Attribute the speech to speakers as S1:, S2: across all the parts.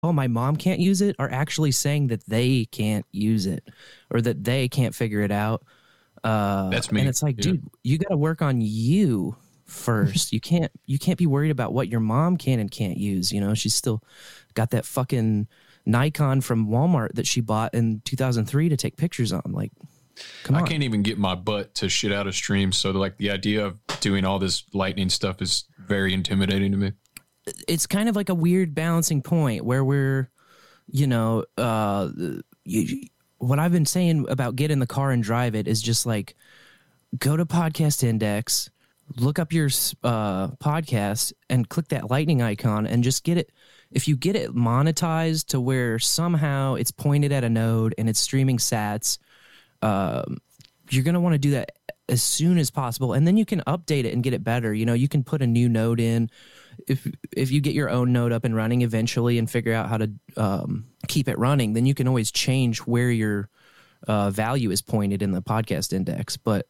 S1: oh, my mom can't use it, are actually saying that they can't use it or that they can't figure it out.
S2: That's me.
S1: And it's like, dude, you got to work on you first. You can't be worried about what your mom can and can't use. You know, she's still got that fucking Nikon from Walmart that she bought in 2003 to take pictures on. Like, come on.
S2: I can't even get my butt to shit out of stream. So like the idea of doing all this lightning stuff is very intimidating to me.
S1: It's kind of like a weird balancing point where we're, you know, what I've been saying about get in the car and drive it is just like, go to Podcast Index, look up your podcast and click that lightning icon and just get it. If you get it monetized to where somehow it's pointed at a node and it's streaming sats, you're going to want to do that as soon as possible. And then you can update it and get it better. You know, you can put a new node in. If you get your own node up and running eventually and figure out how to keep it running, then you can always change where your value is pointed in the podcast index. But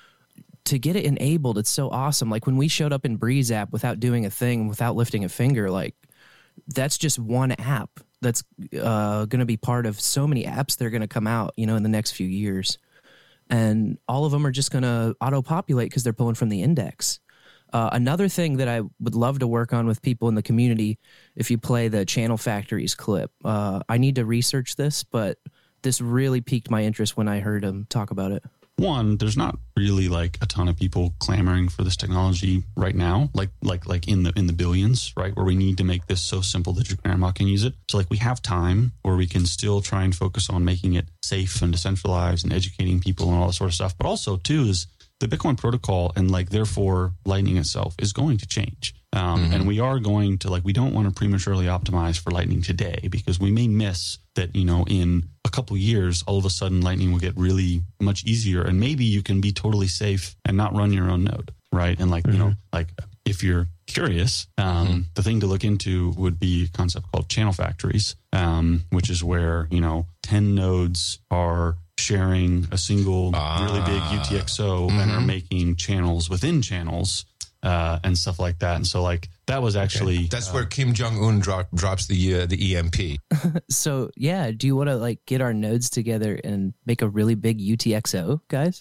S1: to get it enabled, it's so awesome. Like when we showed up in Breeze app without doing a thing, without lifting a finger, like that's just one app that's going to be part of so many apps that are going to come out, you know, in the next few years. And all of them are just going to auto-populate because they're pulling from the index. Another thing that I would love to work on with people in the community, if you play the Channel Factories clip, I need to research this, but this really piqued my interest when I heard him talk about it.
S3: One, there's not really like a ton of people clamoring for this technology right now, like in the billions, right? Where we need to make this so simple that your grandma can use it. So like we have time where we can still try and focus on making it safe and decentralized and educating people and all that sort of stuff. But also too is the Bitcoin protocol and like therefore Lightning itself is going to change. And we are going to we don't want to prematurely optimize for Lightning today because we may miss that, you know, in a couple of years, all of a sudden Lightning will get really much easier and maybe you can be totally safe and not run your own node. Right. And you know, if you're curious, the thing to look into would be a concept called channel factories, which is where, you know, 10 nodes are sharing a single really big UTXO and are making channels within channels and stuff like that. And so that was actually
S4: that's where Kim Jong-un drops the EMP.
S1: So yeah, do you want to get our nodes together and make a really big UTXO, guys?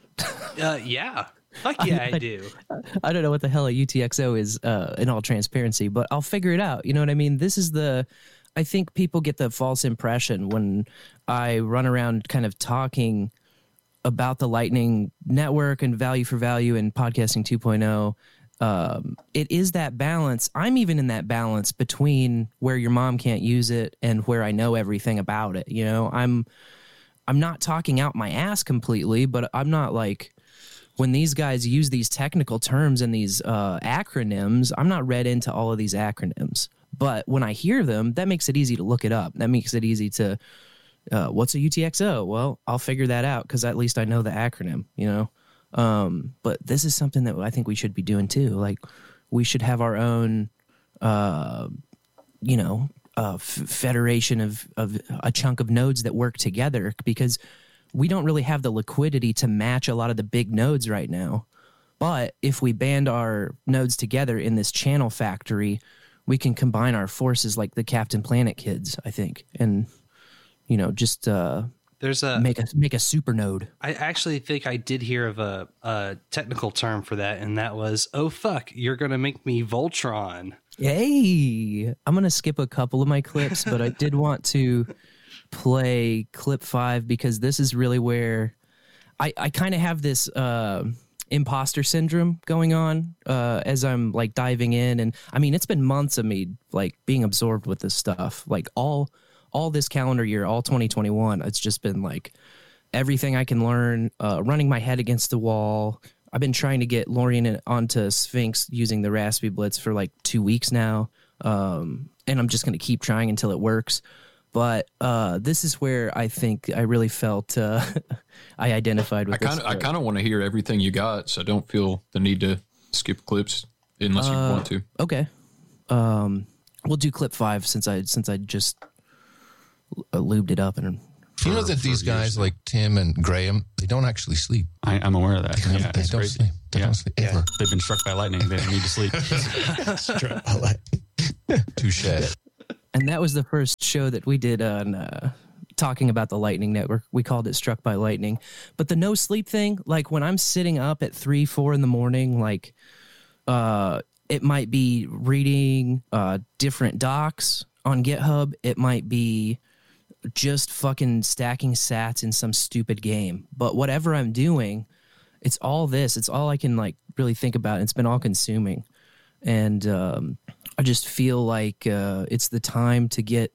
S5: Yeah. Fuck yeah, I do.
S1: I don't know what the hell a UTXO is in all transparency, but I'll figure it out. You know what I mean? This is I think people get the false impression when I run around kind of talking about the Lightning Network and value for value and podcasting 2.0. It is that balance. I'm even in that balance between where your mom can't use it and where I know everything about it. You know, I'm not talking out my ass completely, but I'm not when these guys use these technical terms and these acronyms, I'm not read into all of these acronyms. But when I hear them, that makes it easy to look it up. That makes it easy to, what's a UTXO? Well, I'll figure that out because at least I know the acronym, you know? But this is something that I think we should be doing too. We should have our own, you know, federation of a chunk of nodes that work together because we don't really have the liquidity to match a lot of the big nodes right now. But if we band our nodes together in this channel factory, we can combine our forces like the Captain Planet kids, I think, and you know, just make a super node.
S5: I actually think I did hear of a technical term for that, and that was, oh fuck, you're gonna make me Voltron.
S1: Hey, I'm gonna skip a couple of my clips, but I did want to play clip 5 because this is really where I kind of have this imposter syndrome going on as I'm diving in. And I mean, it's been months of me being absorbed with this stuff, all this calendar year, all 2021. It's just been everything I can learn, running my head against the wall. I've been trying to get Lorian onto Sphinx using the Raspberry Blitz for 2 weeks now. And I'm just going to keep trying until it works. But this is where I think I really felt I identified with
S2: I kind of want to hear everything you got, so don't feel the need to skip clips unless you want to.
S1: Okay. We'll do clip 5 since I just lubed it up. And
S4: you know that these guys like Tim and Graham, they don't actually sleep.
S3: I'm aware of that. Yeah,
S4: they don't sleep. They don't sleep ever.
S3: They've been struck by lightning. They don't need to sleep.
S4: Struck by lightning. Touche.
S1: And that was the first show that we did on talking about the Lightning Network. We called it Struck by Lightning. But the no sleep thing, like when I'm sitting up at 3, 4 in the morning, like it might be reading different docs on GitHub. It might be just fucking stacking sats in some stupid game. But whatever I'm doing, it's all this. It's all I can like really think about. It's been all consuming. And I just feel like it's the time to get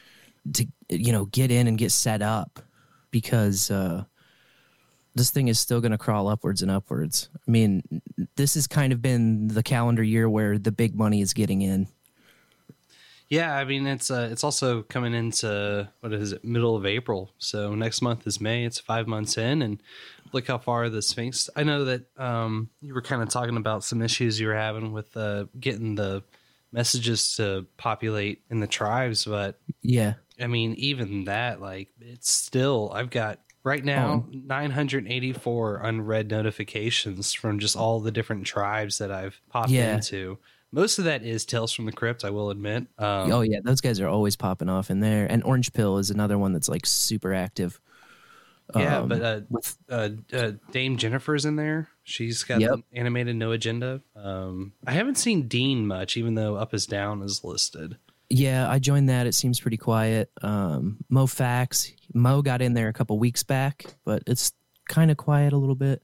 S1: in and get set up, because this thing is still going to crawl upwards and upwards. I mean, this has kind of been the calendar year where the big money is getting in.
S5: Yeah, I mean, it's also coming into, what is it, middle of April. So next month is May. It's 5 months in, and look how far the Sphinx. I know that you were kind of talking about some issues you were having with getting the messages to populate in the tribes, but
S1: yeah,
S5: I mean, even that, like, it's still, I've got right now 984 unread notifications from just all the different tribes that I've popped into. Most of that is Tales from the Crypt, I will admit.
S1: Oh yeah, those guys are always popping off in there. And Orange Pill is another one that's like super active.
S5: Yeah, but Dame Jennifer's in there. She's got the animated No Agenda. I haven't seen Dean much, even though Up is Down is listed.
S1: Yeah, I joined that. It seems pretty quiet. Mo Fax. Mo got in there a couple weeks back, but it's kind of quiet a little bit.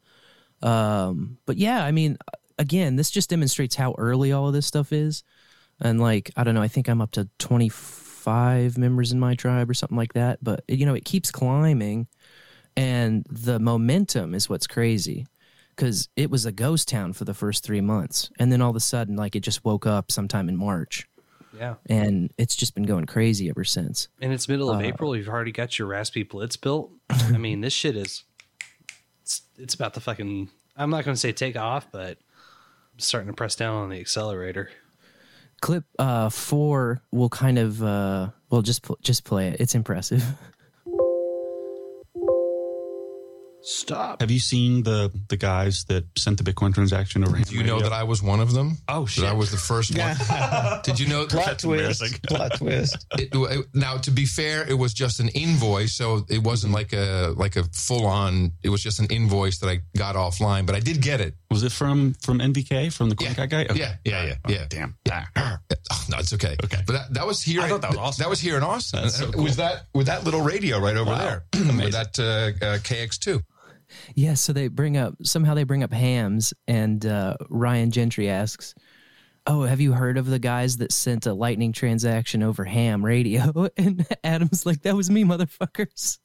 S1: But yeah, I mean, again, this just demonstrates how early all of this stuff is. And like, I don't know, I think I'm up to 25 members in my tribe or something like that. But, you know, it keeps climbing. And the momentum is what's crazy, because it was a ghost town for the first 3 months. And then all of a sudden, like, it just woke up sometime in March.
S5: Yeah.
S1: And it's just been going crazy ever since.
S5: And it's middle of April. You've already got your Raspy Blitz built. I mean, this shit is, it's about to fucking, I'm not going to say take off, but I'm starting to press down on the accelerator.
S1: Clip 4 will kind of, just play it. It's impressive.
S5: Stop.
S3: Have you seen the guys that sent the Bitcoin transaction over?
S4: Do you know that I was one of them?
S3: Oh shit!
S4: That I was the first one. Did you know?
S6: Plot twist. Plot twist.
S4: Now, to be fair, it was just an invoice, so it wasn't like a full on. It was just an invoice that I got offline, but I did get it.
S3: Was it from NVK, from the CoinKite guy? Okay.
S4: Yeah.
S3: Damn.
S4: Oh, no, it's okay.
S3: Okay,
S4: but that was here.
S3: I thought that was awesome.
S4: That was here in Austin.
S3: That's so cool.
S4: Was that with that little radio right over there? With that KX2.
S1: Yeah, so they bring up hams, and Ryan Gentry asks, "Oh, have you heard of the guys that sent a Lightning transaction over ham radio?" And Adam's like, "That was me, motherfuckers."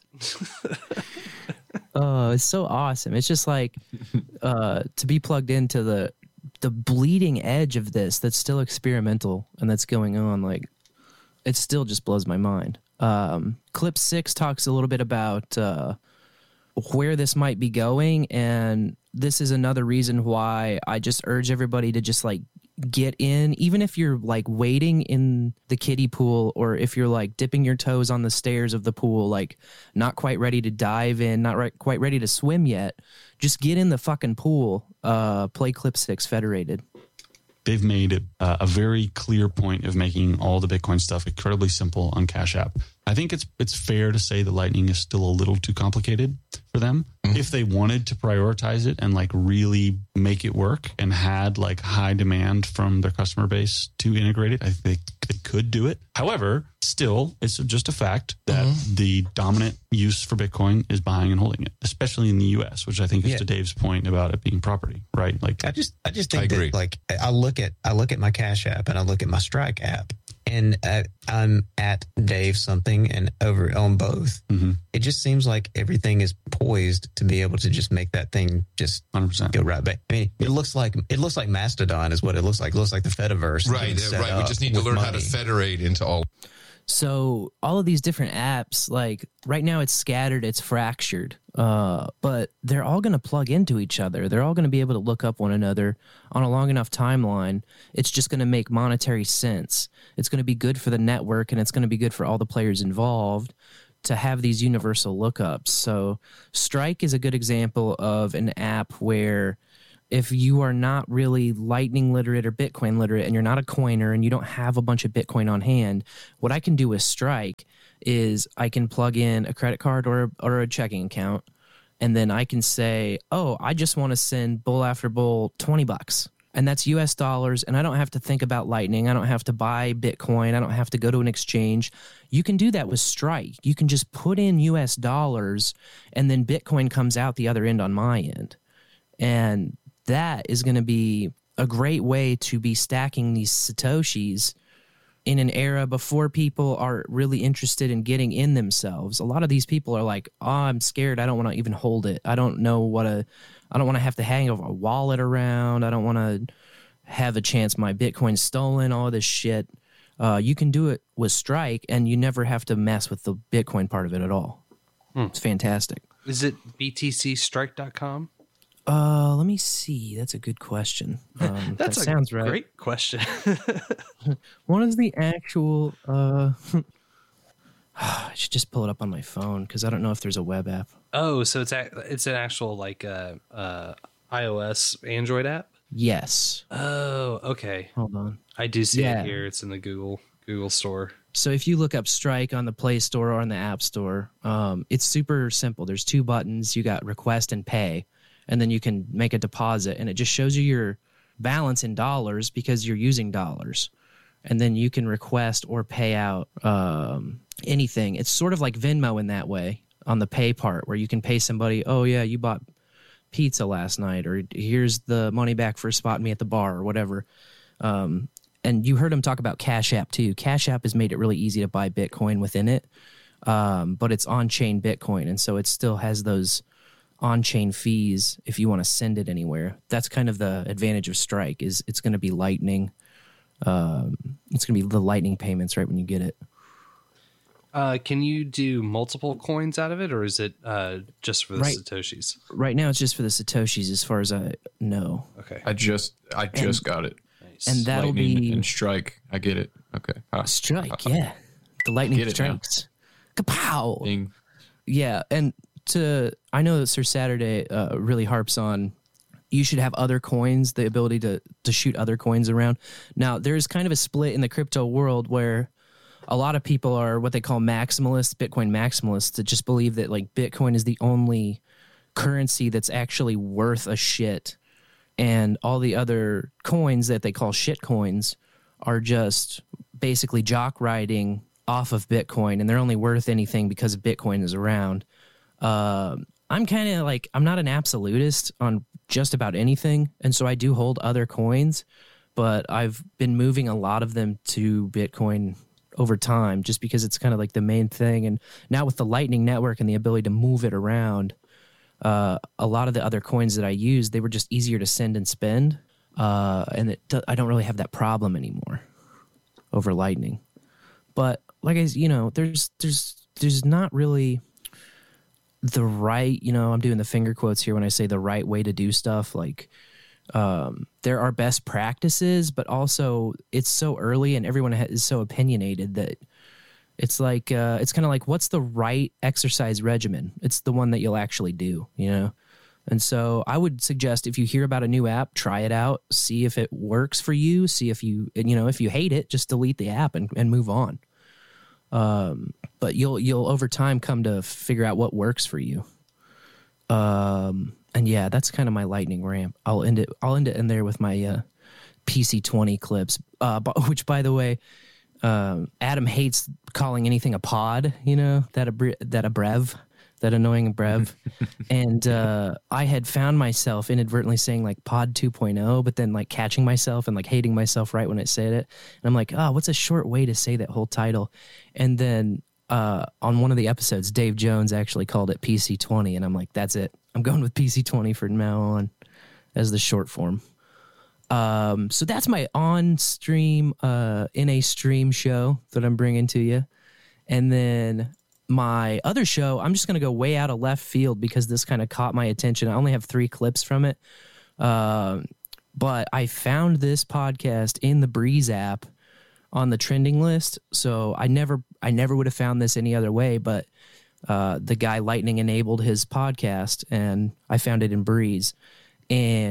S1: Oh, it's so awesome. It's just like to be plugged into the bleeding edge of this that's still experimental and that's going on. Like, it still just blows my mind. Clip 6 talks a little bit about where this might be going, and this is another reason why I just urge everybody to just like get in, even if you're like wading in the kiddie pool, or if you're like dipping your toes on the stairs of the pool, like not quite ready to dive in, not quite ready to swim yet. Just get in the fucking pool. Play Clip 6 Federated.
S3: They've made it a very clear point of making all the Bitcoin stuff incredibly simple on Cash App. I think it's fair to say the Lightning is still a little too complicated for them. Mm-hmm. If they wanted to prioritize it and like really make it work and had like high demand from their customer base to integrate it, I think they could do it. However, still, it's just a fact that the dominant use for Bitcoin is buying and holding it, especially in the US, which I think is to Dave's point about it being property, right? Like
S6: I just think that like I look at my Cash App and I look at my Strike app, and I'm at Dave something and over on both. Mm-hmm. It just seems like everything is poised to be able to just make that thing just
S3: 100%
S6: go right back. I mean, it looks like Mastodon is what it looks like. It looks like the Fediverse.
S4: Right. We just need to learn how to federate into all.
S1: So all of these different apps, like right now it's scattered, it's fractured, but they're all going to plug into each other. They're all going to be able to look up one another on a long enough timeline. It's just going to make monetary sense. It's going to be good for the network, and it's going to be good for all the players involved to have these universal lookups. So Strike is a good example of an app where if you are not really Lightning literate or Bitcoin literate and you're not a coiner and you don't have a bunch of Bitcoin on hand, what I can do with Strike is I can plug in a credit card or a checking account, and then I can say, oh, I just want to send bull after bull $20. And that's US dollars, and I don't have to think about Lightning. I don't have to buy Bitcoin. I don't have to go to an exchange. You can do that with Strike. You can just put in US dollars, and then Bitcoin comes out the other end on my end. And that is going to be a great way to be stacking these Satoshis in an era before people are really interested in getting in themselves. A lot of these people are like, oh, I'm scared. I don't want to even hold it. I don't want to have to hang a wallet around. I don't want to have a chance my Bitcoin's stolen, all this shit. You can do it with Strike, and you never have to mess with the Bitcoin part of it at all. It's fantastic.
S5: Is it btcstrike.com?
S1: Let me see. That's a good question.
S5: That's
S1: that sounds right.
S5: Great question.
S1: What is the actual? I should just pull it up on my phone because I don't know if there's a web app.
S5: Oh, so it's an actual like iOS Android app?
S1: Yes.
S5: Oh, okay.
S1: Hold on.
S5: I do see it here. It's in the Google store.
S1: So if you look up Strike on the Play Store or on the App Store, it's super simple. There's 2 buttons. You got request and pay, and then you can make a deposit, and it just shows you your balance in dollars because you're using dollars. And then you can request or pay out anything. It's sort of like Venmo in that way on the pay part, where you can pay somebody, oh, yeah, you bought pizza last night, or here's the money back for spotting me at the bar or whatever. And you heard him talk about Cash App too. Cash App has made it really easy to buy Bitcoin within it, but it's on-chain Bitcoin, and so it still has those on-chain fees if you want to send it anywhere. That's kind of the advantage of Strike, is it's going to be Lightning. It's going to be the Lightning payments right when you get it.
S5: Can you do multiple coins out of it, or is it just for the Satoshis?
S1: Right now, it's just for the Satoshis, as far as I know.
S5: Okay.
S2: I just got it.
S5: Nice.
S1: And that'll
S2: Lightning
S1: be
S2: and Strike. I get it. Okay.
S1: Strike. Yeah, the Lightning strikes. Kapow!
S2: Ding.
S1: Yeah, and I know that Sir Saturday really harps on, you should have other coins, the ability to shoot other coins around. Now, there's kind of a split in the crypto world where a lot of people are what they call maximalists, Bitcoin maximalists, that just believe that like Bitcoin is the only currency that's actually worth a shit, and all the other coins that they call shit coins are just basically jock riding off of Bitcoin, and they're only worth anything because Bitcoin is around. I'm kind of like, I'm not an absolutist on just about anything, and so I do hold other coins, but I've been moving a lot of them to Bitcoin over time just because it's kind of like the main thing. And now with the Lightning Network and the ability to move it around, a lot of the other coins that I used, they were just easier to send and spend, and I don't really have that problem anymore over Lightning. But like there's not really the right, I'm doing the finger quotes here when I say the right way to do stuff. Like, there are best practices, but also it's so early and everyone is so opinionated that it's like, it's kind of like, what's the right exercise regimen? It's the one that you'll actually do, And so I would suggest, if you hear about a new app, try it out, see if it works for you, see if if you hate it, just delete the app and move on. But you'll over time come to figure out what works for you. And yeah, that's kind of my Lightning ramp. I'll end it in there with my PC20 clips, which, by the way, Adam hates calling anything a pod, that annoying brev. And I had found myself inadvertently saying like pod 2.0, but then like catching myself and like hating myself right when I said it. And I'm like, what's a short way to say that whole title? And then on one of the episodes, Dave Jones actually called it PC20, and I'm like, that's it. I'm going with PC20 from now on as the short form. So that's my on-stream, in a stream show that I'm bringing to you. And then my other show, I'm just going to go way out of left field because this kind of caught my attention. I only have 3 clips from it. But I found this podcast in the Breeze app on the trending list. So I never would have found this any other way, but the guy Lightning enabled his podcast and I found it in Breeze. And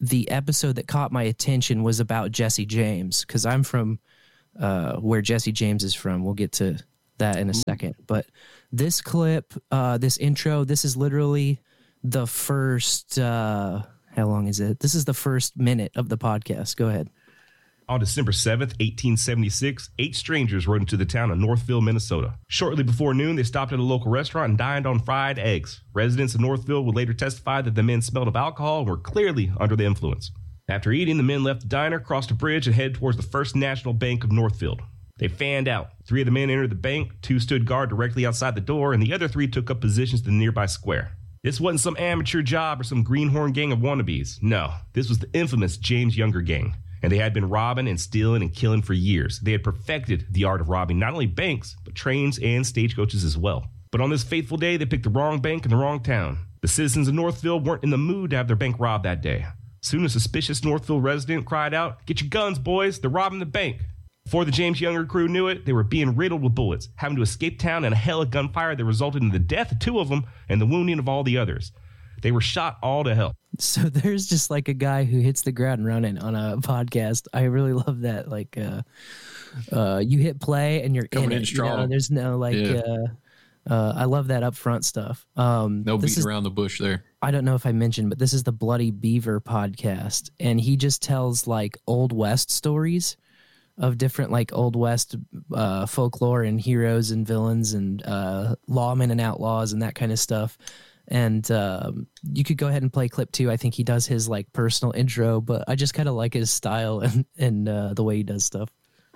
S1: the episode that caught my attention was about Jesse James, because I'm from where Jesse James is from. We'll get to that in a second. But this clip, this intro, this is literally the first, how long is it? This is the first minute of the podcast. Go ahead.
S7: On December 7th, 1876, 8 strangers rode into the town of Northville, Minnesota. Shortly before noon, they stopped at a local restaurant and dined on fried eggs. Residents of Northville would later testify that the men smelled of alcohol and were clearly under the influence. After eating, the men left the diner, crossed a bridge, and headed towards the First National Bank of Northfield. They fanned out. 3 of the men entered the bank, 2 stood guard directly outside the door, and the other 3 took up positions in the nearby square. This wasn't some amateur job or some greenhorn gang of wannabes. No, this was the infamous James Younger gang. And they had been robbing and stealing and killing for years. They had perfected the art of robbing not only banks, but trains and stagecoaches as well. But on this fateful day, they picked the wrong bank in the wrong town. The citizens of Northville weren't in the mood to have their bank robbed that day. Soon a suspicious Northville resident cried out, "Get your guns, boys, they're robbing the bank." Before the James Younger crew knew it, they were being riddled with bullets, having to escape town in a hell of gunfire that resulted in the death of 2 of them and the wounding of all the others. They were shot all to hell.
S1: So there's just like a guy who hits the ground running on a podcast. I really love that. Like, you hit play and you're
S2: Coming
S1: in
S2: in
S1: it.
S2: strong.
S1: You know, there's no like. I love that upfront stuff.
S2: No
S1: this
S2: beating
S1: is,
S2: around the bush there.
S1: I don't know if I mentioned, but this is the Bloody Beaver podcast, and he just tells like Old West stories of different like Old West folklore and heroes and villains and lawmen and outlaws and that kind of stuff. And you could go ahead and play clip 2. I think he does his like personal intro, but I just kind of like his style and the way he does stuff.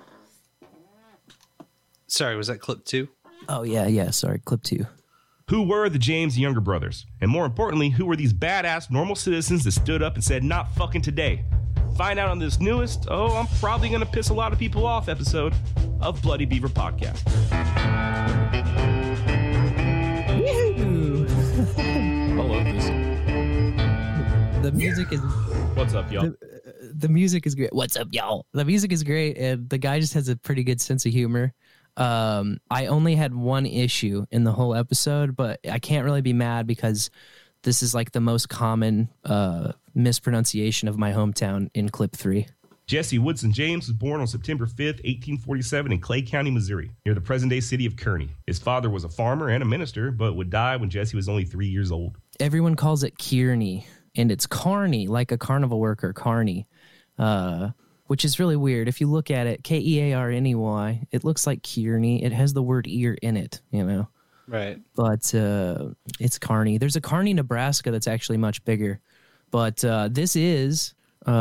S5: Sorry, was that clip 2?
S1: Oh yeah. Sorry, clip 2.
S7: Who were the James Younger brothers? And more importantly, who were these badass normal citizens that stood up and said, "Not fucking today"? Find out on this newest, I'm probably going to piss a lot of people off episode of Bloody Beaver Podcast.
S2: I love this.
S1: The music is
S7: What's up, y'all?
S1: the music is great. What's up, y'all? The music is great, and the guy just has a pretty good sense of humor. I only had one issue in the whole episode, but I can't really be mad because this is like the most common mispronunciation of my hometown in clip 3.
S7: Jesse Woodson James was born on September 5th, 1847 in Clay County, Missouri, near the present-day city of Kearney. His father was a farmer and a minister, but would die when Jesse was only 3 years old.
S1: Everyone calls it Kearney, and it's Carney, like a carnival worker, Carney, which is really weird. If you look at it, Kearney, it looks like Kearney. It has the word ear in it, you know.
S5: Right.
S1: But it's Kearney. There's a Kearney, Nebraska that's actually much bigger. But this is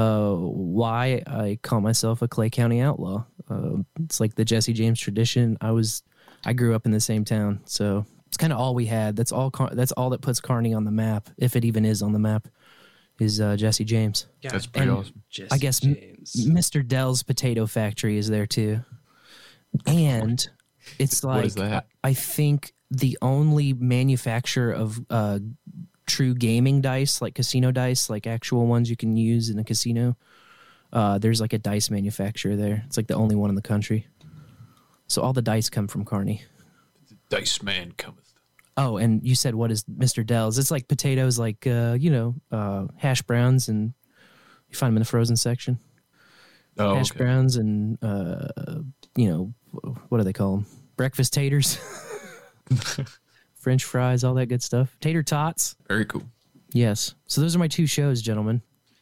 S1: why I call myself a Clay County outlaw. It's like the Jesse James tradition. I grew up in the same town, so it's kind of all we had. That's all that puts Kearney on the map, if it even is on the map, is Jesse James.
S5: Yeah,
S2: That's pretty
S1: and
S2: awesome.
S5: Jesse
S1: I guess
S5: James.
S1: Mr. Dell's Potato Factory is there too. And it's
S2: What
S1: like,
S2: is that?
S1: I think the only manufacturer of true gaming dice, like casino dice, like actual ones you can use in a casino. There's like a dice manufacturer there. It's like the only one in the country. So all the dice come from Kearney.
S2: Dice man cometh.
S1: Oh, and you said, what is Mr. Dell's? It's like potatoes, like, hash browns, and you find them in the frozen section.
S2: Oh,
S1: Hash
S2: okay.
S1: browns and, what do they call them? Breakfast taters. French fries, all that good stuff. Tater tots.
S2: Very cool.
S1: Yes. So those are my 2 shows, gentlemen.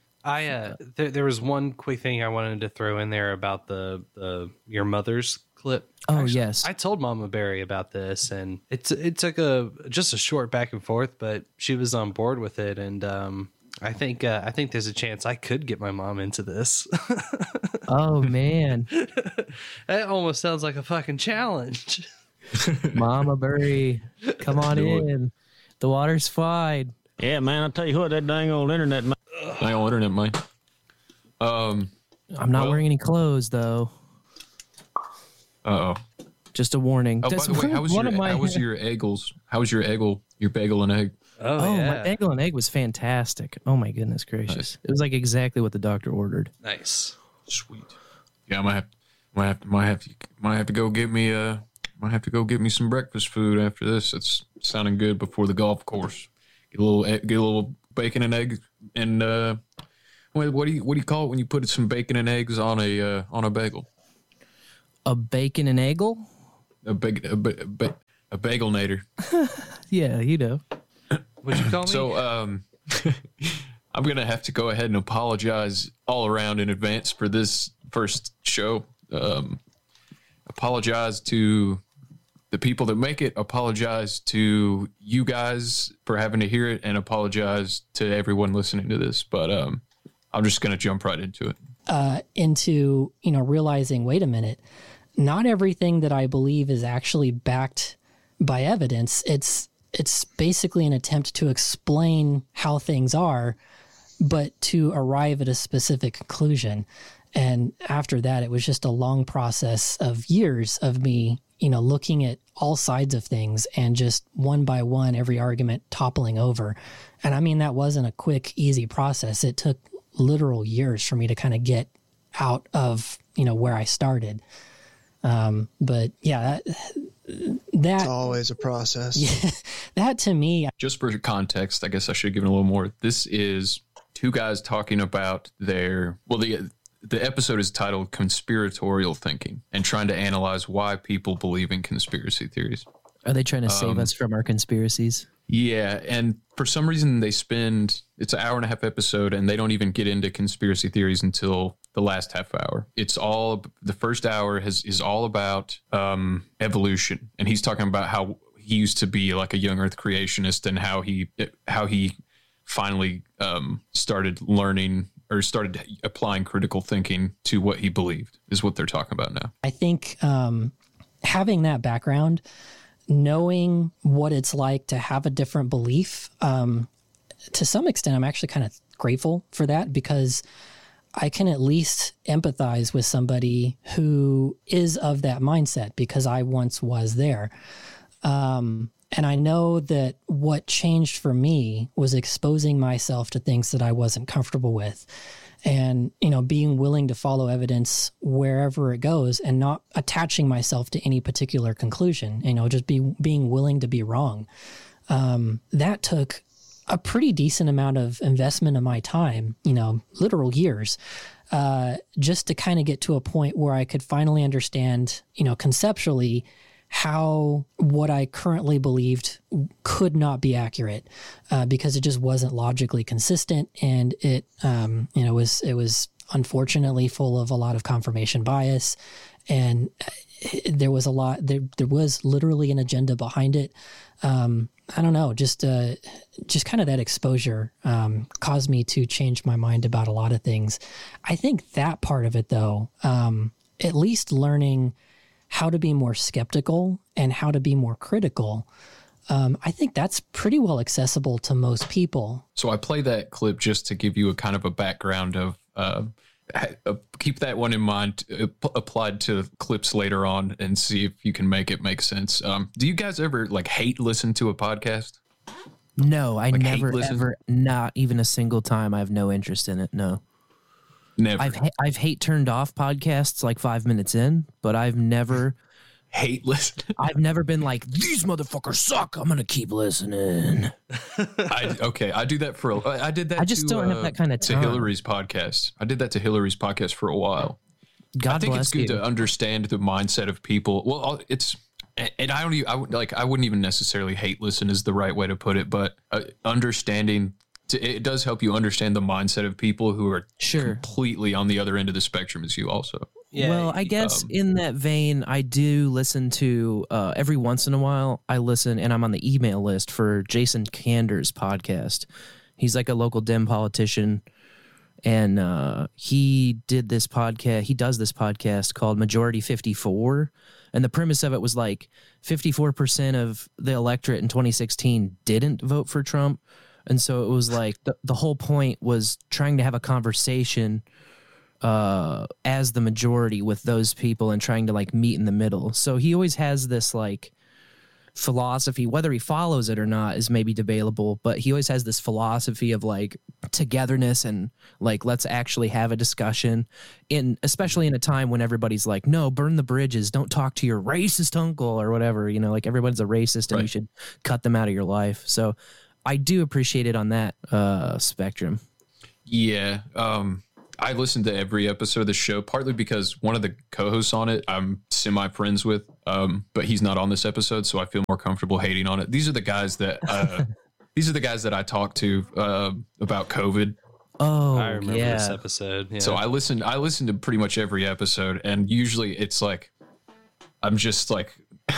S5: There was one quick thing I wanted to throw in there about the your mother's clip.
S1: Oh, yes.
S5: I told Mama Barry about this, and it took just a short back and forth, but she was on board with it, and I think there's a chance I could get my mom into this.
S1: Oh, man.
S5: That almost sounds like a fucking challenge.
S1: Mama Burry, come on in. The water's fine.
S8: Yeah, man, I'll tell you what, that dang old internet, man.
S2: I on internet, man.
S1: I'm not wearing any clothes, though.
S2: Uh-oh.
S1: Just a warning.
S2: Oh, by
S1: That's
S2: the way, how was
S1: one
S2: your
S1: of my-
S2: Eggles? How was your bagel and egg?
S1: Oh,
S5: yeah.
S1: my bagel and egg was fantastic. Oh, my goodness gracious.
S2: Nice.
S1: It was like exactly what the doctor ordered.
S5: Nice.
S2: Sweet. Yeah, I might have to go get me some breakfast food after this. It's sounding good before the golf course. Get a little bacon and egg and What do you call it when you put some bacon and eggs on a bagel?
S1: A bacon and eggle?
S2: A bagelnator.
S1: Yeah, you know.
S5: What'd you call me?
S2: So I'm gonna have to go ahead and apologize all around in advance for this first show. Apologize to the people that make it. Apologize to you guys for having to hear it, and apologize to everyone listening to this. But I'm just gonna jump right into it.
S9: Into realizing, wait a minute, not everything that I believe is actually backed by evidence. It's basically an attempt to explain how things are, but to arrive at a specific conclusion. And after that, it was just a long process of years of me, looking at all sides of things and just one by one, every argument toppling over. And I mean, that wasn't a quick, easy process. It took literal years for me to kind of get out of, where I started. But yeah, that
S10: it's always a process.
S9: Yeah, that to me.
S2: Just for context, I guess I should give it a little more. This is two guys talking about the episode is titled Conspiratorial Thinking and trying to analyze why people believe in conspiracy theories.
S1: Are they trying to save us from our conspiracies?
S2: Yeah, and for some reason it's an hour and a half episode, and they don't even get into conspiracy theories until the last half hour. The first hour is all about evolution, and he's talking about how he used to be like a young Earth creationist and how he finally started learning or started applying critical thinking to what he believed is what they're talking about now.
S9: I think having that background, knowing what it's like to have a different belief, to some extent, I'm actually kind of grateful for that, because I can at least empathize with somebody who is of that mindset, because I once was there. And I know that what changed for me was exposing myself to things that I wasn't comfortable with, and, being willing to follow evidence wherever it goes and not attaching myself to any particular conclusion, just being willing to be wrong. That took a pretty decent amount of investment of my time, literal years, just to kind of get to a point where I could finally understand, conceptually, how what I currently believed could not be accurate, because it just wasn't logically consistent, and it was unfortunately full of a lot of confirmation bias, and there was literally an agenda behind it. I don't know, just kind of that exposure caused me to change my mind about a lot of things. I think that part of it, though, at least learning how to be more skeptical and how to be more critical, I think that's pretty well accessible to most people.
S2: So I play that clip just to give you a kind of a background of, keep that one in mind, applied to clips later on, and see if you can make it make sense. Do you guys ever hate listen to a podcast?
S1: No, I never, ever, not even a single time. I have no interest in it. No.
S2: Never.
S1: I've hate turned off podcasts 5 minutes in, but I've never
S2: hate listen.
S1: I've never been like, these motherfuckers suck, I'm gonna keep listening.
S2: I do that I did that.
S1: I just don't have that kind of time.
S2: To Hillary's podcast. I did that to Hillary's podcast for a while.
S1: God
S2: I think
S1: bless
S2: it's good
S1: you.
S2: to understand the mindset of people. Well, and I wouldn't even necessarily hate listen is the right way to put it, but understanding. It does help you understand the mindset of people who are completely on the other end of the spectrum as you also.
S5: Yeah.
S1: Well, I guess in that vein, I do listen to, every once in a while, I listen, and I'm on the email list for Jason Kander's podcast. He's like a local Dem politician, and he does this podcast called Majority 54, and the premise of it was 54% of the electorate in 2016 didn't vote for Trump. And so it was the whole point was trying to have a conversation as the majority with those people and trying to meet in the middle. So he always has this philosophy, whether he follows it or not is maybe debatable, but he always has this philosophy of togetherness and let's actually have a discussion, especially in a time when everybody's no, burn the bridges, don't talk to your racist uncle or whatever, everyone's a racist and you should cut them out of your life. So I do appreciate it on that spectrum.
S2: Yeah. I listen to every episode of the show, partly because one of the co-hosts on it I'm semi-friends with, but he's not on this episode, so I feel more comfortable hating on it. These are the guys that I talked to about COVID.
S1: Oh,
S5: I remember this episode. Yeah.
S2: So I listen to pretty much every episode, and usually it's like I'm just like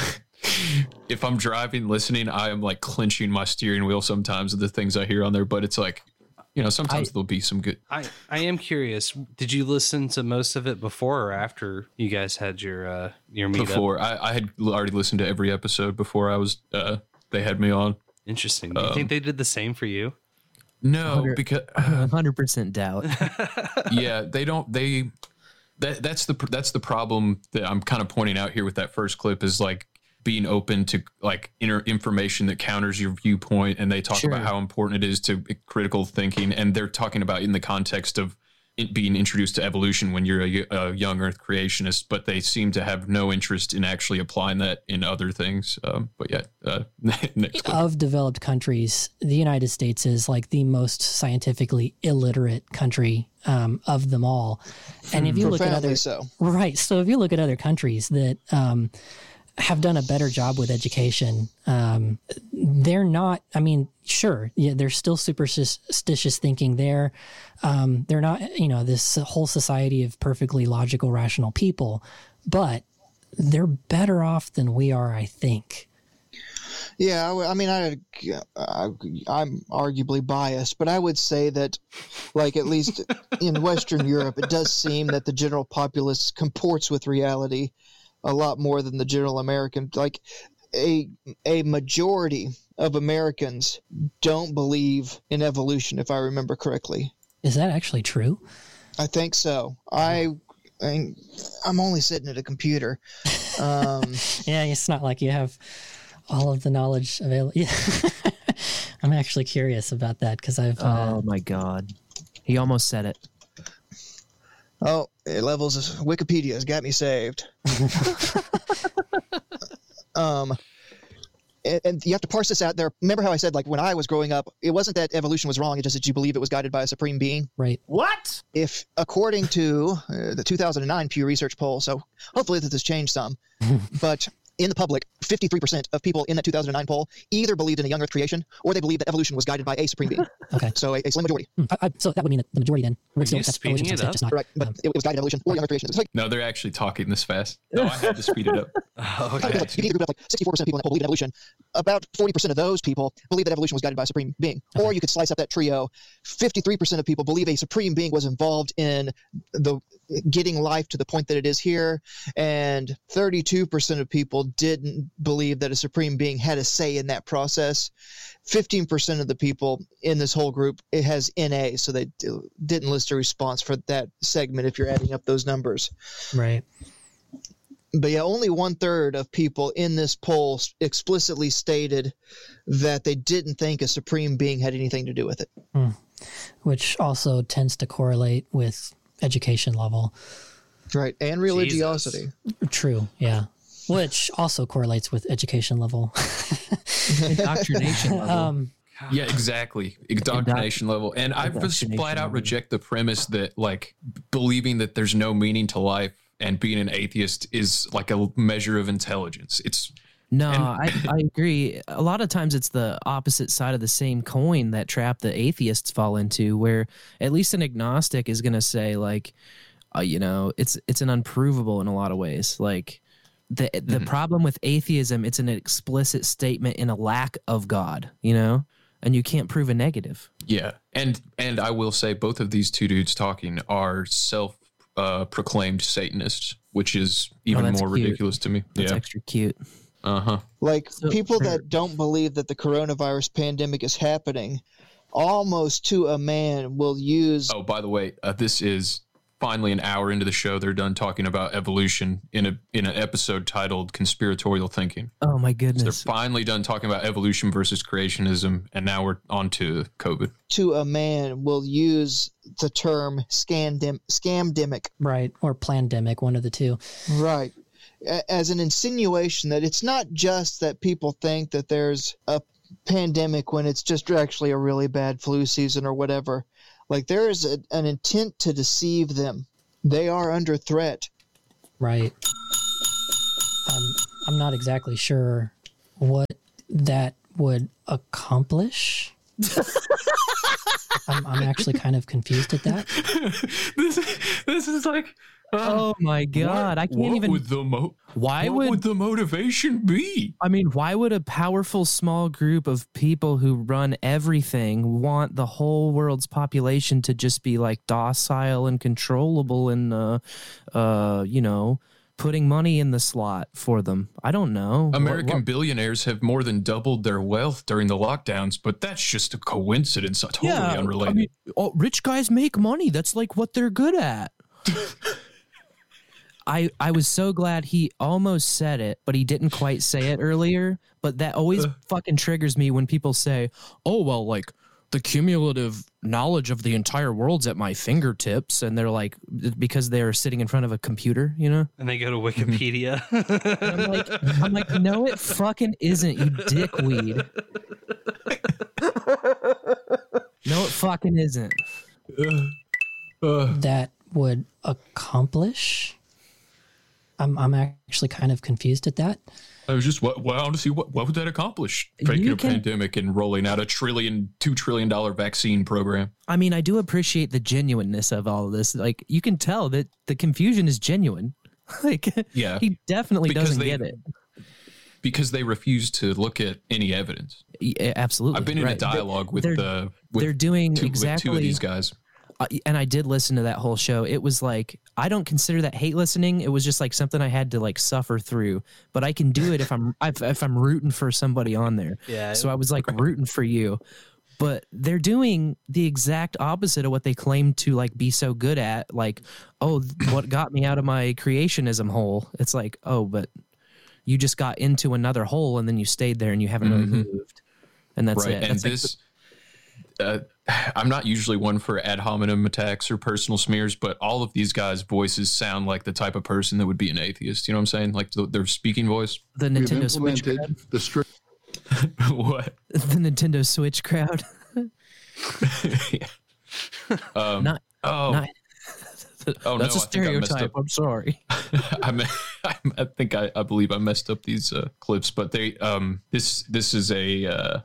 S2: if I'm driving listening, I am like clenching my steering wheel sometimes of the things I hear on there, but it's like, you know, sometimes there'll be some good.
S5: I am curious. Did you listen to most of it before or after you guys had your meetup?
S2: Before. I had already listened to every episode before I was they had me on.
S5: Interesting. Do you think they did the same for you?
S2: No, because
S1: 100% doubt.
S2: Yeah, they don't. That's the problem that I'm kind of pointing out here with that first clip is like being open to like information that counters your viewpoint, and they talk about how important it is to critical thinking, and they're talking about in the context of it being introduced to evolution when you're a young Earth creationist, but they seem to have no interest in actually applying that in other things. But yeah, next clip.
S9: Of developed countries, the United States is like the most scientifically illiterate country of them all. And if you look at other, so if you look at other countries that have done a better job with education, they're not, I mean, sure, yeah, there's still superstitious thinking there. They're not, you know, this whole society of perfectly logical, rational people, but they're better off than we are, I think.
S10: Yeah, I mean, I'm arguably biased, but I would say that, like, at least in Western Europe, it does seem that the general populace comports with reality a lot more than the general American. Like, a majority of Americans don't believe in evolution, if I remember correctly.
S9: Is that actually true?
S10: I think so. I'm only sitting at a computer.
S9: Yeah, it's not like you have all of the knowledge available. Yeah. I'm actually curious about that because I've.
S1: Oh my God, he almost said it.
S10: Oh, it levels Wikipedia has got me saved. And you have to parse this out there. Remember how I said, like, when I was growing up, it wasn't that evolution was wrong. It's just that you believe it was guided by a supreme being.
S9: Right.
S8: What?
S10: If, according to the 2009 Pew Research poll, so hopefully this has changed some, but in the public, 53% of people in that 2009 poll either believed in a young Earth creation or they believed that evolution was guided by a supreme being.
S9: Okay.
S10: So a slim majority.
S9: So that would mean that the majority then would still
S5: you
S9: accept
S5: speeding
S9: evolution
S5: it up?
S9: just not.
S10: Right, but it was guided evolution or young Earth creation. It's like,
S2: No, they're actually talking this fast. No, I had to speed it up.
S5: Okay.
S10: like, you can either group up like 64% of people in that poll believe in evolution. About 40% of those people believe that evolution was guided by a supreme being. Or you could slice up that trio. 53% of people believe a supreme being was involved in the getting life to the point that it is here, and 32% of people didn't believe that a supreme being had a say in that process. 15% of the people in this whole group, it has NA, so they didn't list a response for that segment if you're adding up those numbers.
S9: Right.
S10: But yeah, only 1/3 of people in this poll explicitly stated that they didn't think a supreme being had anything to do with it.
S9: Which also tends to correlate with education level.
S10: Right, and religiosity.
S9: True, yeah. Which also correlates with education level.
S1: Indoctrination level.
S2: Yeah, exactly. Indoctrination level. And I just flat out reject the premise that like believing that there's no meaning to life and being an atheist is like a measure of intelligence.
S1: I agree. A lot of times it's the opposite side of the same coin, that trap that atheists fall into, where at least an agnostic is going to say like, you know, it's an unprovable in a lot of ways. Like the problem with atheism, it's an explicit statement in a lack of God, you know, and you can't prove a negative.
S2: Yeah. And I will say both of these two dudes talking are proclaimed Satanists, which is even more
S1: cute.
S2: Ridiculous to me.
S1: That's extra cute.
S10: Like, people that don't believe that the coronavirus pandemic is happening, almost to a man will use...
S2: Oh, by the way, this is finally an hour into the show. They're done talking about evolution in an episode titled Conspiratorial Thinking.
S1: Oh, my goodness.
S2: So they're finally done talking about evolution versus creationism, and now we're on to COVID.
S10: To a man will use the term scamdemic.
S9: Right, or plandemic, one of the two.
S10: Right. As an insinuation that it's not just that people think that there's a pandemic when it's just actually a really bad flu season or whatever. Like there is an intent to deceive them. They are under threat.
S9: Right. I'm not exactly sure what that would accomplish. I'm actually kind of confused at that.
S2: This is like,
S1: oh my God! I can't even. Why would
S2: the motivation be?
S1: I mean, why would a powerful small group of people who run everything want the whole world's population to just be like docile and controllable and, putting money in the slot for them? I don't know.
S2: American billionaires have more than doubled their wealth during the lockdowns, but that's just a coincidence. Totally unrelated.
S1: I mean, rich guys make money. That's like what they're good at. I was so glad he almost said it, but he didn't quite say it earlier. But that always fucking triggers me when people say, oh, well, like the cumulative knowledge of the entire world's at my fingertips. And they're like, because they're sitting in front of a computer, you know?
S5: And they go to Wikipedia.
S1: I'm like, no, it fucking isn't, you dickweed. No, it fucking isn't.
S9: That would accomplish? I'm actually kind of confused at that.
S2: I was just wow to see what would that accomplish? Breaking a pandemic and rolling out $2 trillion vaccine program.
S1: I mean, I do appreciate the genuineness of all of this. Like, you can tell that the confusion is genuine. Like,
S2: yeah,
S1: he definitely doesn't get it.
S2: Because they refuse to look at any evidence.
S1: Yeah, absolutely.
S2: I've been in a dialogue with
S1: they're doing
S2: two of these guys.
S1: And I did listen to that whole show. It was like, I don't consider that hate listening. It was just like something I had to like suffer through, but I can do it if I'm rooting for somebody on there.
S5: Yeah.
S1: So I was like rooting for you, but they're doing the exact opposite of what they claim to like be so good at. Like, oh, what got me out of my creationism hole? It's like, oh, but you just got into another hole and then you stayed there and you haven't really moved. And that's it.
S2: And
S1: that's
S2: I'm not usually one for ad hominem attacks or personal smears, but all of these guys' voices sound like the type of person that would be an atheist. You know what I'm saying? Like their speaking voice.
S1: The Nintendo Switch crowd.
S2: What?
S1: The Nintendo Switch crowd.
S2: Not.
S1: That's a stereotype. I'm sorry.
S2: I think I believe I messed up these clips, but they this is a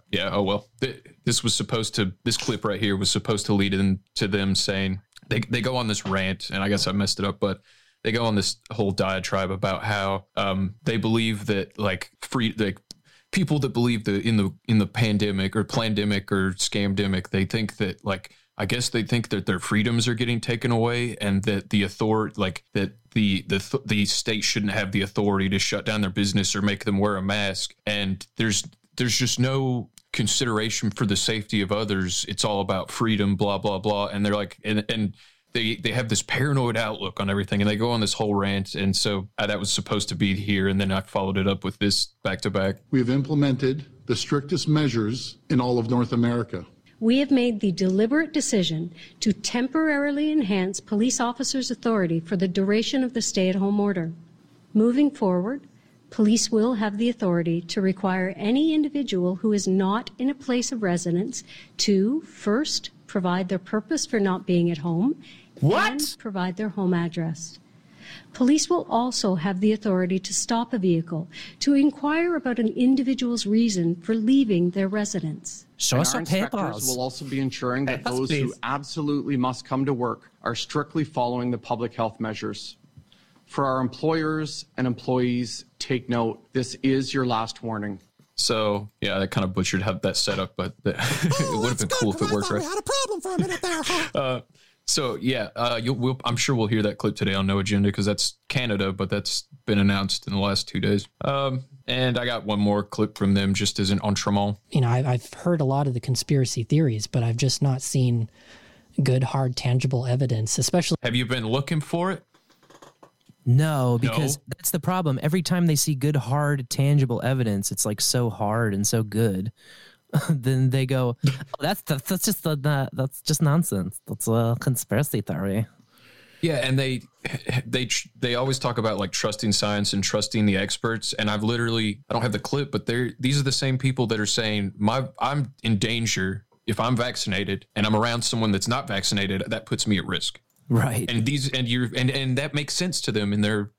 S2: this clip right here was supposed to lead into them saying they go on this rant, and I guess I messed it up, but they go on this whole diatribe about how they believe that people that believe in the pandemic or plandemic or scamdemic, they think that I guess they think that their freedoms are getting taken away, and that the state shouldn't have the authority to shut down their business or make them wear a mask. And there's just no consideration for the safety of others. It's all about freedom, blah blah blah. And they're like, and they have this paranoid outlook on everything, and they go on this whole rant. And so that was supposed to be here, and then I followed it up with this back to back.
S11: We have implemented the strictest measures in all of North America.
S12: We have made the deliberate decision to temporarily enhance police officers' authority for the duration of the stay-at-home order. Moving forward, police will have the authority to require any individual who is not in a place of residence to, first, provide their purpose for not being at home, and provide their home address. Police will also have the authority to stop a vehicle to inquire about an individual's reason for leaving their residence.
S13: Our inspectors will also be ensuring that those who absolutely must come to work are strictly following the public health measures. For our employers and employees, take note, this is your last warning.
S2: So, yeah, that kind of butchered how that set up, but it would have been cool if it worked right.
S14: We had a problem for a minute there.
S2: So, yeah, I'm sure we'll hear that clip today on No Agenda, because that's Canada, but that's been announced in the last 2 days. And I got one more clip from them just as an entremont.
S9: You know, I've heard a lot of the conspiracy theories, but I've just not seen good, hard, tangible evidence, especially...
S2: Have you been looking for it?
S1: No, because that's the problem. Every time they see good, hard, tangible evidence, it's like so hard and so good. Then they go, oh, that's just nonsense. That's a conspiracy theory.
S2: Yeah, and they always talk about like trusting science and trusting the experts. And I don't have the clip, but these are the same people that are saying I'm in danger if I'm vaccinated and I'm around someone that's not vaccinated, that puts me at risk.
S1: Right.
S2: And that makes sense to them. And they're,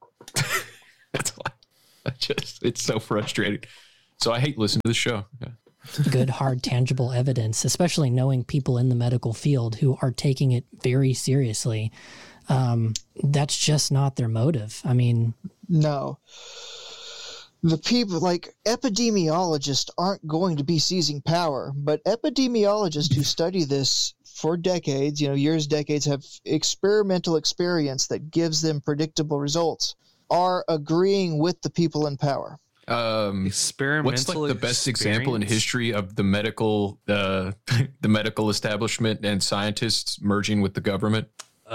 S2: it's so frustrating. So I hate listening to the show. Yeah.
S9: Good, hard, tangible evidence, especially knowing people in the medical field who are taking it very seriously. That's just not their motive. I mean,
S10: no. The people, like epidemiologists, aren't going to be seizing power, but epidemiologists who study this for decades, years, decades, have experimental experience that gives them predictable results, are agreeing with the people in power.
S5: Experimental.
S2: What's like the best example in history of the medical the medical establishment and scientists merging with the government?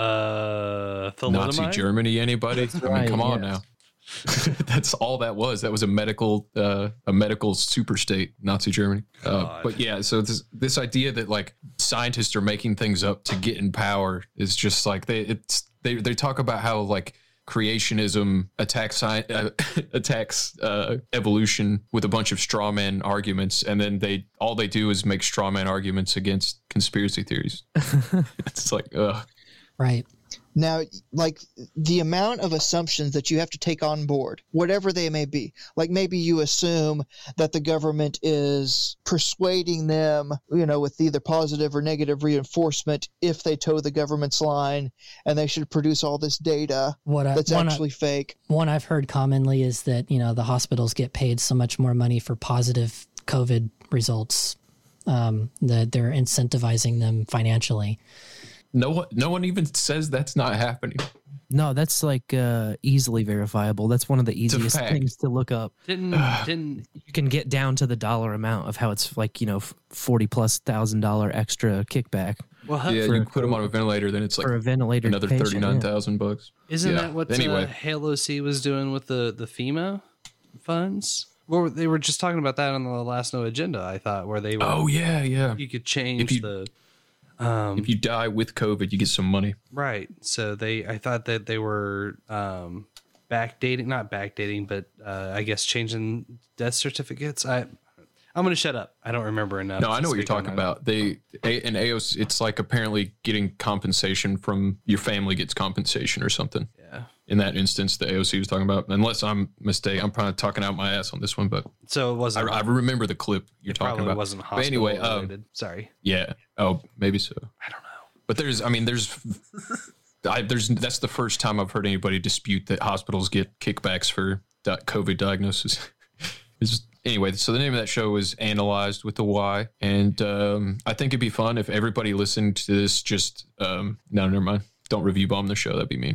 S2: Nazi Germany. Anybody? I mean, come on now. That's all that was. That was a medical super state, Nazi Germany. But yeah, so this idea that like scientists are making things up to get in power is just like they talk about how like creationism attacks evolution with a bunch of straw man arguments, and then all they do is make straw man arguments against conspiracy theories. It's like, ugh.
S9: Right.
S10: Now, like the amount of assumptions that you have to take on board, whatever they may be, like maybe you assume that the government is persuading them, with either positive or negative reinforcement if they toe the government's line, and they should produce all this data that's actually fake. One
S9: I've heard commonly is that, the hospitals get paid so much more money for positive COVID results that they're incentivizing them financially.
S2: No one even says that's not happening.
S1: No, that's like easily verifiable. That's one of the easiest things to look up.
S5: Didn't
S1: you can get down to the dollar amount of how it's like $40,000+ extra kickback.
S2: Well, yeah, you put them on a ventilator, then it's like
S1: for a ventilator
S2: another $39,000.
S5: Isn't that what Halo C was doing with the FEMA funds? Well, they were just talking about that on the last No Agenda. I thought where they were.
S2: Oh yeah. You
S5: could change
S2: if you die with COVID, you get some money.
S5: Right. So I thought that they were not backdating, but I guess changing death certificates. I'm going to shut up. I don't remember enough.
S2: No, I know what you're talking about. In AOC, it's like apparently getting compensation from your family gets compensation or something.
S5: Yeah.
S2: In that instance, the AOC was talking about, unless I'm mistaken, I'm probably talking out my ass on this one, but
S5: so it wasn't.
S2: I remember the clip you're talking about.
S5: It wasn't hospital related. Sorry.
S2: Yeah. Oh, maybe so.
S5: I don't know.
S2: But that's the first time I've heard anybody dispute that hospitals get kickbacks for COVID diagnosis. Anyway, so the name of that show is Analyzed with the Y, and I think it'd be fun if everybody listened to this. No, never mind. Don't review bomb the show. That'd be mean.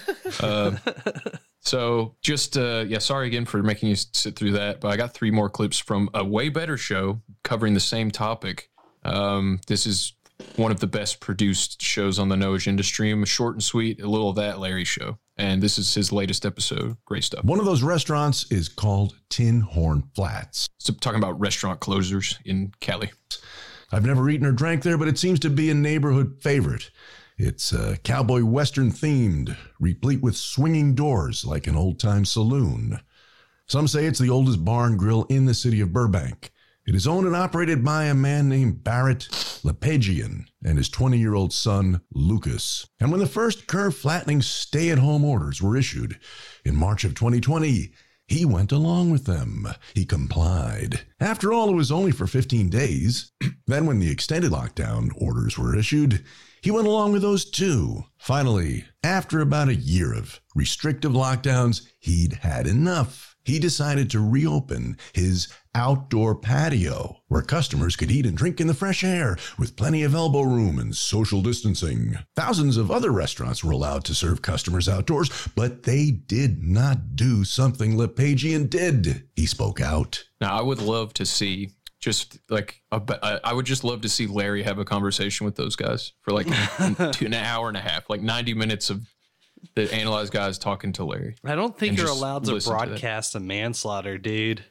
S2: So just, sorry again for making you sit through that, but I got 3 more clips from a way better show covering the same topic. This is one of the best produced shows on the No Agenda stream. Short and sweet, a little of that Larry show. And this is his latest episode. Great stuff.
S15: One of those restaurants is called Tin Horn Flats.
S2: So talking about restaurant closers in Cali.
S15: I've never eaten or drank there, but it seems to be a neighborhood favorite. It's cowboy western themed, replete with swinging doors like an old-time saloon. Some say it's the oldest bar and grill in the city of Burbank. It is owned and operated by a man named Barrett Lepagian and his 20-year-old son, Lucas. And when the first curve-flattening stay-at-home orders were issued in March of 2020, he went along with them. He complied. After all, it was only for 15 days. Then when the extended lockdown orders were issued, he went along with those too. Finally, after about a year of restrictive lockdowns, he'd had enough. He decided to reopen his outdoor patio where customers could eat and drink in the fresh air with plenty of elbow room and social distancing. Thousands of other restaurants were allowed to serve customers outdoors, but they did not do something Lepagian did. He spoke out.
S2: Now, I would love to see I would just love to see Larry have a conversation with those guys for like an hour and a half, like 90 minutes of the Analyzed guys talking to Larry.
S5: I don't think you're allowed to broadcast a manslaughter, dude.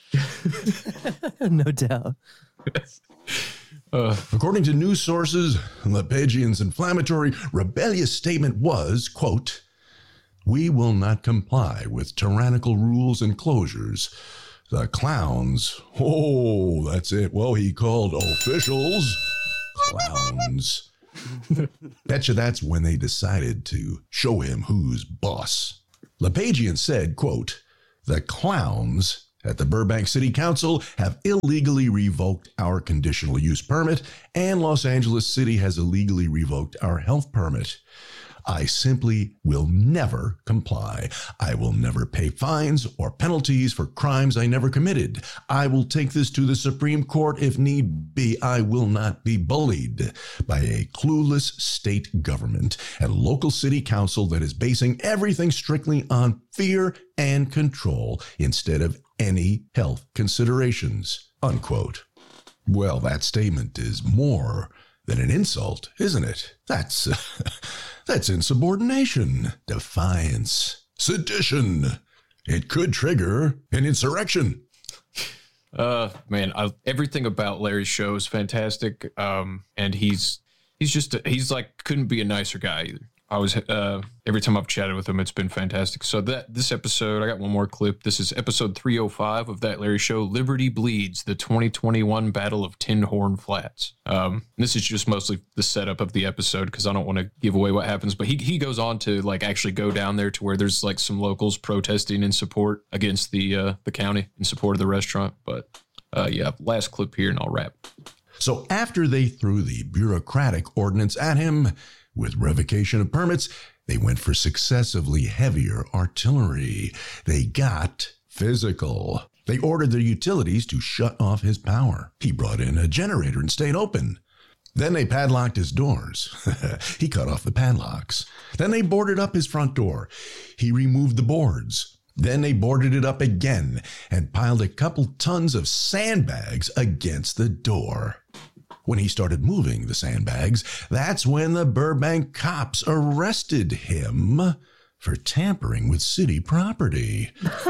S1: No doubt.
S15: According to news sources, Lepagian's inflammatory, rebellious statement was, quote, "We will not comply with tyrannical rules and closures. The clowns. Oh, that's it. Well, he called officials clowns. Betcha that's when they decided to show him who's boss. LePagian said, quote, "The clowns at the Burbank City Council have illegally revoked our conditional use permit, and Los Angeles City has illegally revoked our health permit. I simply will never comply. I will never pay fines or penalties for crimes I never committed. I will take this to the Supreme Court if need be. I will not be bullied by a clueless state government and local city council that is basing everything strictly on fear and control instead of any health considerations," unquote. Well, that statement is more than an insult, isn't it? That's insubordination, defiance, sedition. It could trigger an insurrection.
S2: Man, everything about Larry's show is fantastic. And he's like, couldn't be a nicer guy either. I was, every time I've chatted with him, it's been fantastic. So this episode, I got one more clip. This is episode 305 of That Larry Show, Liberty Bleeds, the 2021 Battle of Tin Horn Flats. This is just mostly the setup of the episode because I don't want to give away what happens, but he goes on to like actually go down there to where there's like some locals protesting in support against the county in support of the restaurant. But yeah, last clip here and I'll wrap.
S15: So after they threw the bureaucratic ordinance at him, with revocation of permits, they went for successively heavier artillery. They got physical. They ordered their utilities to shut off his power. He brought in a generator and stayed open. Then they padlocked his doors. He cut off the padlocks. Then they boarded up his front door. He removed the boards. Then they boarded it up again and piled a couple tons of sandbags against the door. When he started moving the sandbags, that's when the Burbank cops arrested him for tampering with city property.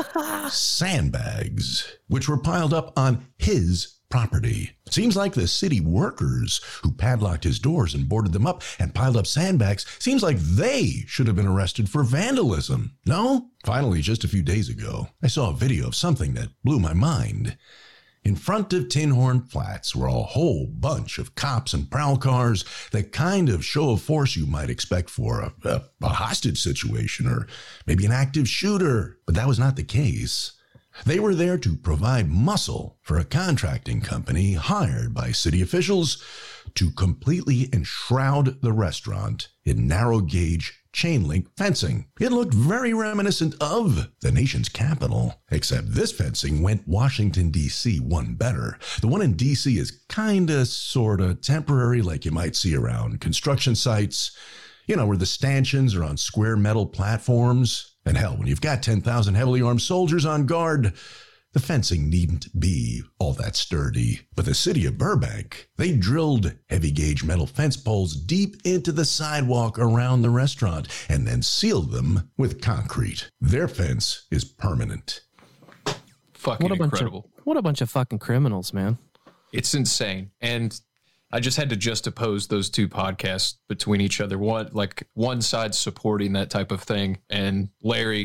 S15: Sandbags, which were piled up on his property. Seems like the city workers who padlocked his doors and boarded them up and piled up sandbags, seems like they should have been arrested for vandalism. No? Finally, just a few days ago, I saw a video of something that blew my mind. In front of Tin Horn Flats were a whole bunch of cops and prowl cars, the kind of show of force you might expect for a hostage situation or maybe an active shooter. But that was not the case. They were there to provide muscle for a contracting company hired by city officials to completely enshroud the restaurant in narrow-gauge chain-link fencing. It looked very reminiscent of the nation's capital, except this fencing went Washington, D.C. one better. The one in D.C. is kinda, sorta temporary, like you might see around construction sites, you know, where the stanchions are on square metal platforms. And hell, when you've got 10,000 heavily armed soldiers on guard, the fencing needn't be all that sturdy. But the city of Burbank, they drilled heavy-gauge metal fence poles deep into the sidewalk around the restaurant and then sealed them with concrete. Their fence is permanent.
S2: Fucking incredible.
S1: What a bunch of fucking criminals, man.
S2: It's insane. And I just had to juxtapose those two podcasts between each other. One side supporting that type of thing, and Larry's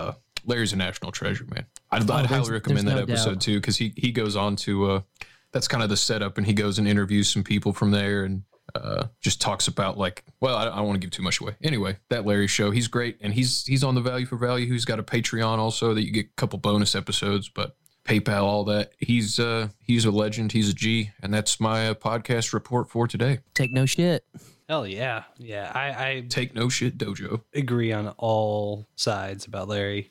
S2: a national treasure, man. I'd highly recommend that episode too, because he goes on to that's kind of the setup, and he goes and interviews some people from there and just talks about I don't want to give too much away. Anyway, That Larry Show, he's great, and he's on the Value for Value. He's got a Patreon also that you get a couple bonus episodes, but PayPal, all that. He's a legend. He's a G, and that's my podcast report for today.
S1: Take no shit.
S5: Hell yeah. Yeah, I
S2: take no shit dojo.
S5: Agree on all sides about Larry.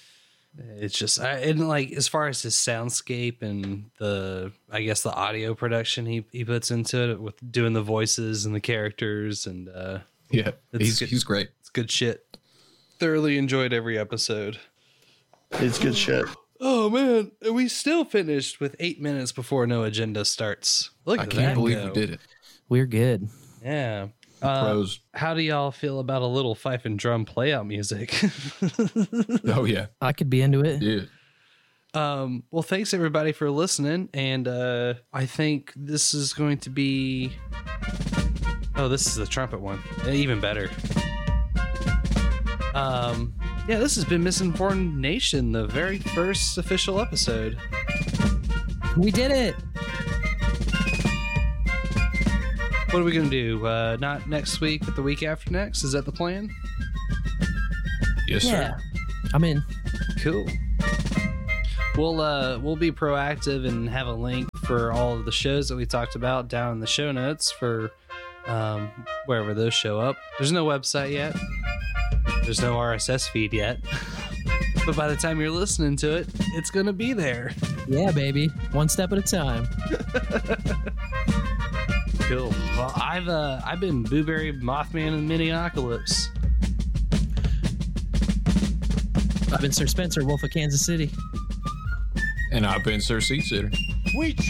S5: It's just, as far as his soundscape and the audio production he puts into it with doing the voices and the characters and
S2: yeah, he's great.
S5: It's good shit. Thoroughly enjoyed every episode.
S16: It's good shit.
S5: Oh man, we still finished with 8 minutes before No Agenda starts.
S2: I can't believe we did it.
S1: We're good.
S5: Yeah.
S2: Pros.
S5: How do y'all feel about a little fife and drum playout music?
S2: Oh yeah,
S1: I could be into it.
S2: Yeah.
S5: Well, thanks everybody for listening, and I think this is going to be. Oh, this is the trumpet one. Even better. Yeah, this has been Misinformed Nation, the very first official episode.
S1: We did it.
S5: What are we going to do? Not next week, but the week after next? Is that the plan?
S2: Yes,
S1: Yeah.
S2: sir.
S1: I'm in.
S5: Cool. We'll be proactive and have a link for all of the shows that we talked about down in the show notes for wherever those show up. There's no website yet. There's no RSS feed yet. But by the time you're listening to it, it's going to be there.
S1: Yeah, baby. One step at a time.
S5: Cool. Well, I've been Blueberry Mothman and Miniocalypse.
S1: I've been Sir Spencer, Wolf of Kansas City.
S2: And I've been Sir Seasitter.
S14: We